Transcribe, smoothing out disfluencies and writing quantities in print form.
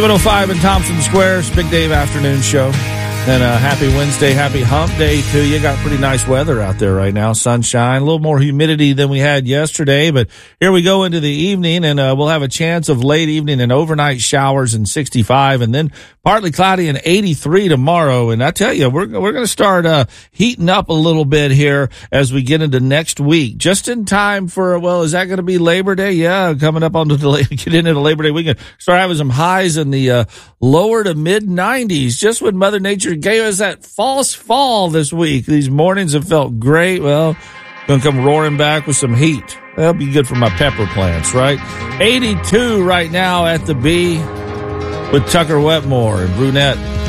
7:05 in Thompson Square, Big Dave Afternoon Show. And happy Wednesday, happy hump day to you. Got pretty nice weather out there right now, sunshine, a little more humidity than we had yesterday. But here we go into the evening, and we'll have a chance of late evening and overnight showers in 65, and then partly cloudy and 83 tomorrow. And I tell you, we're going to start heating up a little bit here as we get into next week, just in time for, well, is that going to be Labor Day? Yeah, coming up on get into the Labor Day weekend. Start having some highs in the lower to mid 90s, just when Mother Nature gave us that false fall this week. These mornings have felt great. Well, going to come roaring back with some heat. That'll be good for my pepper plants, right? 82 right now at the B with Tucker Wetmore and Brunette.